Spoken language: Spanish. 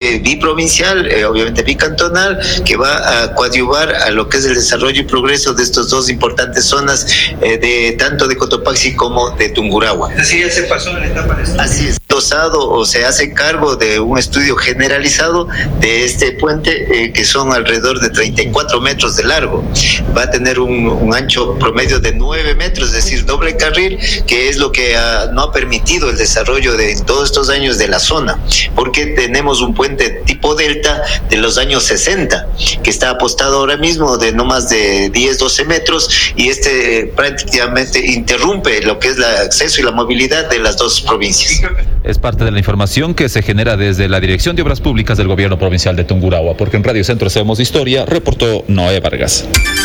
biprovincial, obviamente bicantonal, que va a coadyuvar a lo que es el desarrollo y progreso de estas dos importantes zonas, de tanto de Cotopaxi como de Tungurahua. Así ya se pasó en la etapa de estudio. Así es, dosado o se hace cargo de un estudio generalizado de este puente, que son alrededor de 34 metros de largo. Va a tener un ancho promedio de 9 metros, es decir, doble carril, que es lo que no ha permitido el desarrollo de todos estos años de la zona, porque tenemos un puente tipo delta de los años 60, que está apostado ahora mismo de no más de 10, 12 metros, y prácticamente interrumpe lo que es el acceso y la movilidad de las dos provincias. Es parte de la información que se genera desde la Dirección de Obras Públicas del Gobierno Provincial de Tungurahua, porque en Radio Centro hacemos historia, reportó Noé Vargas.